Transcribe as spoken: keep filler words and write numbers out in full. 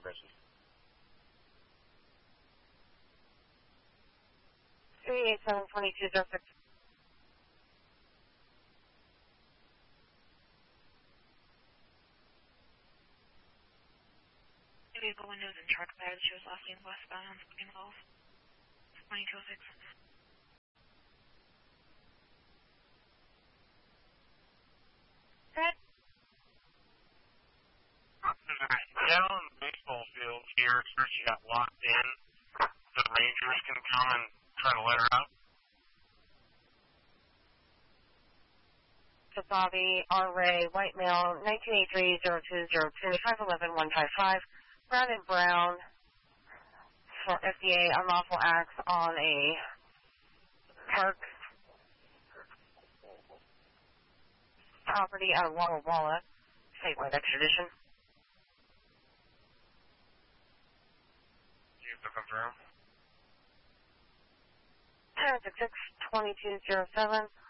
Christmas. three eight seven two two zero six. Vehicle windows and truck beds shows last name westbound, involved. twenty-two oh six. Red. Down in the baseball field here, since she got locked in, the Rangers can come and try to let her out. To Bobby R. Ray, white male, nineteen eighty-three zero two zero two five one one one five five. Brandon Brown for F D A unlawful acts on a park property out of Walla Walla, statewide extradition. You have to confirm. ten six six two two zero seven.